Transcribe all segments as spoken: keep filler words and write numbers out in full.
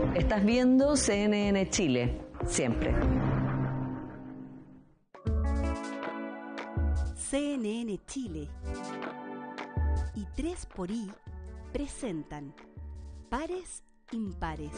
Estás viendo C N N Chile, siempre. C N N Chile y tres por I presentan Pares Impares.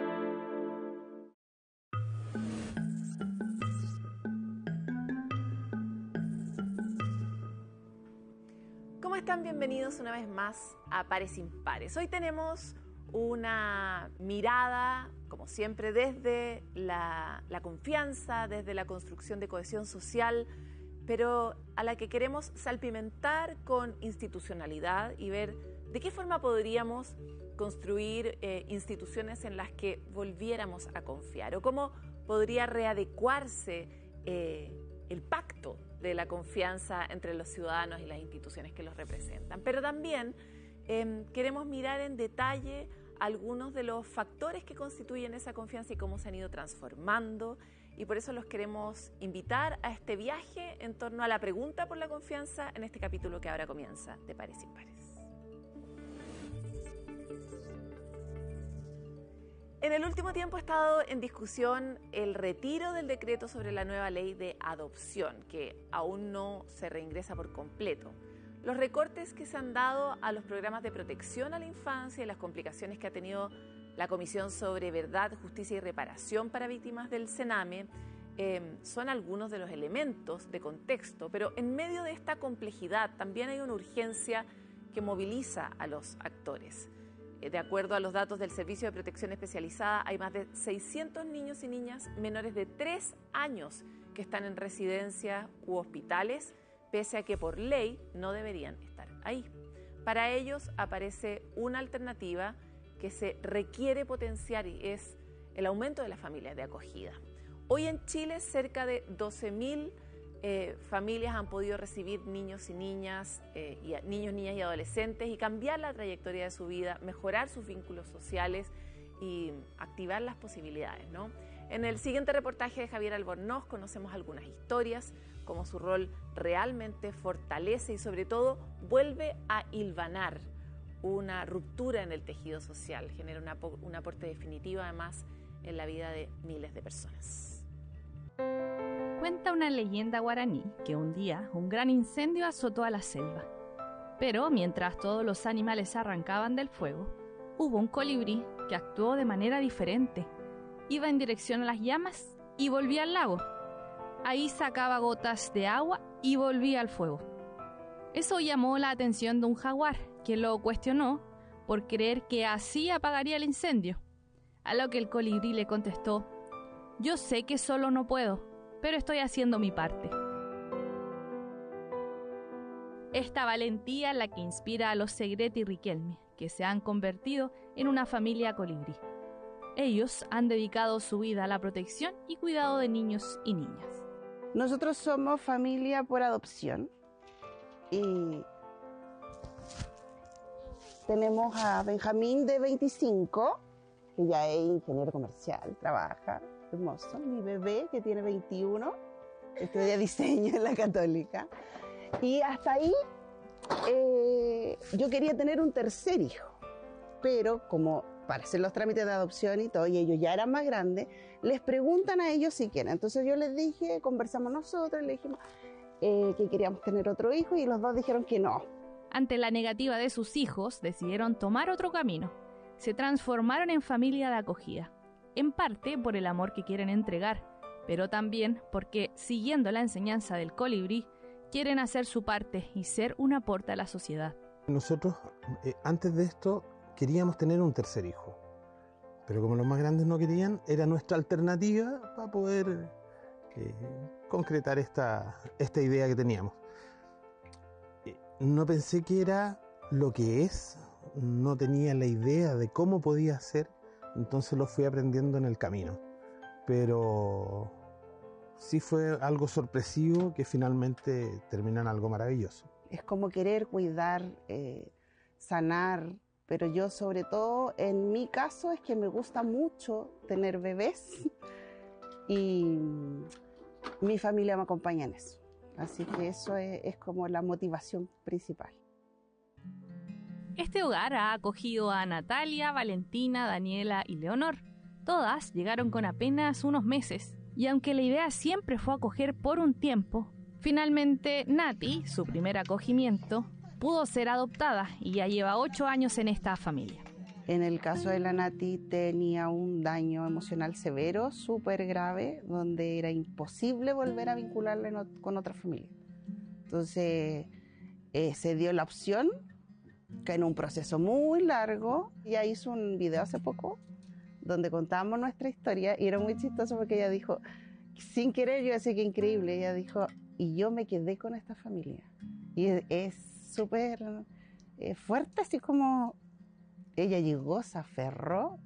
¿Cómo están? Bienvenidos una vez más a Pares Impares. Hoy tenemos una mirada, como siempre, desde la, la confianza, desde la construcción de cohesión social, pero a la que queremos salpimentar con institucionalidad y ver de qué forma podríamos construir eh, instituciones en las que volviéramos a confiar, o cómo podría readecuarse eh, el pacto de la confianza entre los ciudadanos y las instituciones que los representan. Pero también eh, queremos mirar en detalle algunos de los factores que constituyen esa confianza y cómo se han ido transformando, y por eso los queremos invitar a este viaje en torno a la pregunta por la confianza en este capítulo que ahora comienza de Pares Impares. En el último tiempo ha estado en discusión el retiro del decreto sobre la nueva ley de adopción, que aún no se reingresa por completo. Los recortes que se han dado a los programas de protección a la infancia y las complicaciones que ha tenido la Comisión sobre Verdad, Justicia y Reparación para Víctimas del Sename eh, son algunos de los elementos de contexto, pero en medio de esta complejidad también hay una urgencia que moviliza a los actores. Eh, de acuerdo a los datos del Servicio de Protección Especializada, hay más de seiscientos niños y niñas menores de tres años que están en residencias u hospitales, pese a que por ley no deberían estar ahí. Para ellos aparece una alternativa que se requiere potenciar y es el aumento de las familias de acogida. Hoy en Chile cerca de doce mil eh, familias han podido recibir niños y niñas, eh, y a, niños, niñas y adolescentes y cambiar la trayectoria de su vida, mejorar sus vínculos sociales y activar las posibilidades, ¿no? En el siguiente reportaje de Javier Albornoz conocemos algunas historias, cómo su rol realmente fortalece y sobre todo vuelve a hilvanar una ruptura en el tejido social, genera una, un aporte definitivo además en la vida de miles de personas. Cuenta una leyenda guaraní que un día un gran incendio azotó a la selva. Pero mientras todos los animales arrancaban del fuego, hubo un colibrí que actuó de manera diferente. Iba en dirección a las llamas y volvía al lago. Ahí sacaba gotas de agua y volvía al fuego. Eso llamó la atención de un jaguar, quien lo cuestionó por creer que así apagaría el incendio. A lo que el colibrí le contestó: «Yo sé que solo no puedo, pero estoy haciendo mi parte». Esta valentía es la que inspira a los Segret y Riquelme, que se han convertido en una familia colibrí. Ellos han dedicado su vida a la protección y cuidado de niños y niñas. Nosotros somos familia por adopción y tenemos a Benjamín de veinticinco, que ya es ingeniero comercial, trabaja, hermoso. Mi bebé que tiene veintiuno, estudia diseño en la Católica. Y hasta ahí eh, yo quería tener un tercer hijo, pero como para hacer los trámites de adopción y todo, y ellos ya eran más grandes, les preguntan a ellos si quieren. Entonces yo les dije, conversamos nosotros, les dijimos eh, que queríamos tener otro hijo y los dos dijeron que no. Ante la negativa de sus hijos, decidieron tomar otro camino. Se transformaron en familia de acogida, en parte por el amor que quieren entregar, pero también porque, siguiendo la enseñanza del colibrí, quieren hacer su parte y ser un aporte a la sociedad. Nosotros, eh, antes de esto, queríamos tener un tercer hijo, pero como los más grandes no querían, era nuestra alternativa para poder eh, concretar esta, esta idea que teníamos. Eh, no pensé que era lo que es, no tenía la idea de cómo podía ser, entonces lo fui aprendiendo en el camino, pero sí fue algo sorpresivo que finalmente termina en algo maravilloso. Es como querer cuidar, eh, sanar, pero yo sobre todo, en mi caso, es que me gusta mucho tener bebés y mi familia me acompaña en eso. Así que eso es, es como la motivación principal. Este hogar ha acogido a Natalia, Valentina, Daniela y Leonor. Todas llegaron con apenas unos meses, y aunque la idea siempre fue acoger por un tiempo, finalmente Nati, su primer acogimiento, pudo ser adoptada y ya lleva ocho años en esta familia. En el caso de la Nati tenía un daño emocional severo, súper grave, donde era imposible volver a vincularla en o- con otra familia. Entonces eh, se dio la opción, que en un proceso muy largo, ella hizo un video hace poco, donde contábamos nuestra historia, y era muy chistoso porque ella dijo, sin querer, yo decía que increíble, ella dijo, y yo me quedé con esta familia. Y es súper eh, fuerte, así como ella llegó, se aferró.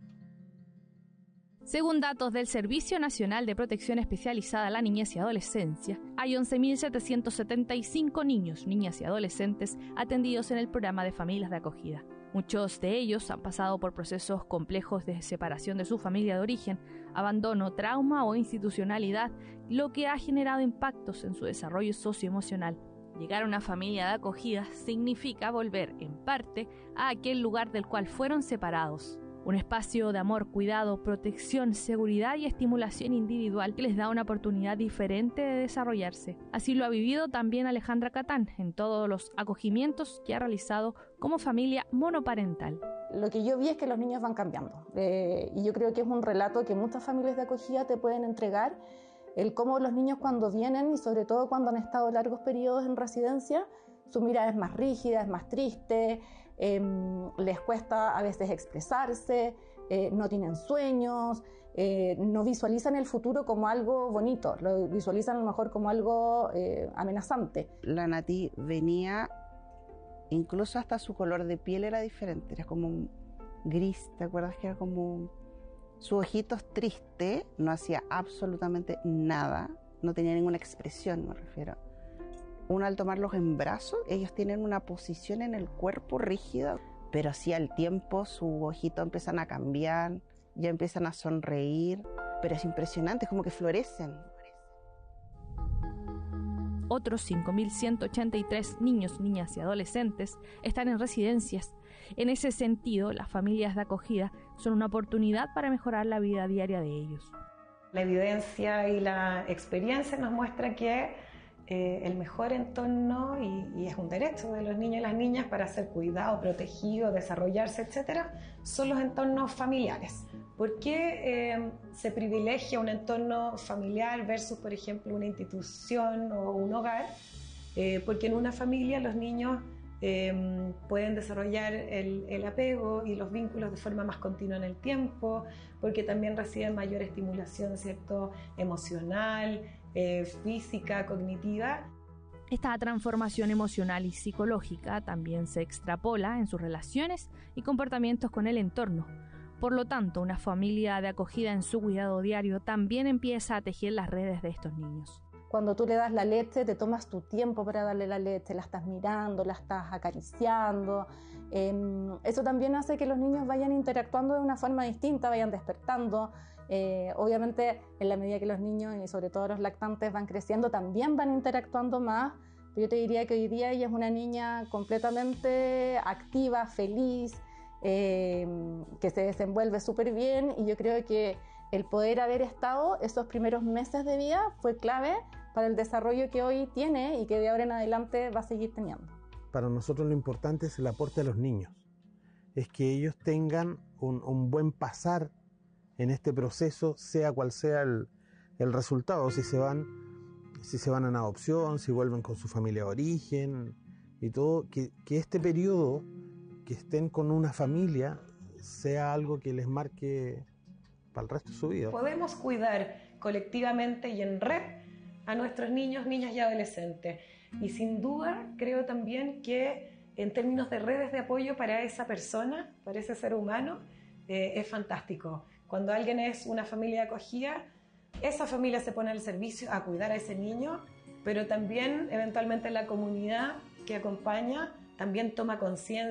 Según datos del Servicio Nacional de Protección Especializada a la Niñez y Adolescencia, hay once mil setecientos setenta y cinco niños, niñas y adolescentes atendidos en el programa de familias de acogida. Muchos de ellos han pasado por procesos complejos de separación de su familia de origen, abandono, trauma o institucionalidad, lo que ha generado impactos en su desarrollo socioemocional. Llegar a una familia de acogida significa volver, en parte, a aquel lugar del cual fueron separados. Un espacio de amor, cuidado, protección, seguridad y estimulación individual que les da una oportunidad diferente de desarrollarse. Así lo ha vivido también Alejandra Catán en todos los acogimientos que ha realizado como familia monoparental. Lo que yo vi es que los niños van cambiando eh, y yo creo que es un relato que muchas familias de acogida te pueden entregar, el cómo los niños cuando vienen y sobre todo cuando han estado largos periodos en residencia, su mirada es más rígida, es más triste, eh, les cuesta a veces expresarse, eh, no tienen sueños, eh, no visualizan el futuro como algo bonito, lo visualizan a lo mejor como algo eh, amenazante. La Nati venía, incluso hasta su color de piel era diferente, era como gris, ¿te acuerdas que era como... Sus ojitos tristes, no hacía absolutamente nada, no tenía ninguna expresión, me refiero. Uno al tomarlos en brazos, ellos tienen una posición en el cuerpo rígida, pero sí al tiempo sus ojitos empiezan a cambiar, ya empiezan a sonreír, pero es impresionante, es como que florecen. Otros cinco mil ciento ochenta y tres niños, niñas y adolescentes están en residencias. En ese sentido, las familias de acogida son una oportunidad para mejorar la vida diaria de ellos. La evidencia y la experiencia nos muestra que eh, el mejor entorno, y, y es un derecho de los niños y las niñas para ser cuidados, protegidos, desarrollarse, etcétera, son los entornos familiares. ¿Por qué eh, se privilegia un entorno familiar versus, por ejemplo, una institución o un hogar? Eh, porque en una familia los niños eh, pueden desarrollar el, el apego y los vínculos de forma más continua en el tiempo, porque también reciben mayor estimulación, ¿cierto?, emocional, eh, física, cognitiva. Esta transformación emocional y psicológica también se extrapola en sus relaciones y comportamientos con el entorno. Por lo tanto, una familia de acogida en su cuidado diario también empieza a tejer las redes de estos niños. Cuando tú le das la leche, te tomas tu tiempo para darle la leche, la estás mirando, la estás acariciando. Eh, eso también hace que los niños vayan interactuando de una forma distinta, vayan despertando. Eh, obviamente, en la medida que los niños, y sobre todo los lactantes, van creciendo, también van interactuando más. Pero yo te diría que hoy día ella es una niña completamente activa, feliz, eh, que se desenvuelve súper bien, y yo creo que el poder haber estado esos primeros meses de vida fue clave para el desarrollo que hoy tiene y que de ahora en adelante va a seguir teniendo. Para nosotros lo importante es el aporte a los niños, es que ellos tengan un, un buen pasar en este proceso, sea cual sea el, el resultado, si se van, si se van en adopción, si vuelven con su familia de origen y todo, que, que este periodo que estén con una familia sea algo que les marque para el resto de su vida. Podemos cuidar colectivamente y en red a nuestros niños, niñas y adolescentes. Y sin duda creo también que en términos de redes de apoyo para esa persona, para ese ser humano, eh, es fantástico. Cuando alguien es una familia de acogida, esa familia se pone al servicio a cuidar a ese niño, pero también eventualmente la comunidad que acompaña también toma conciencia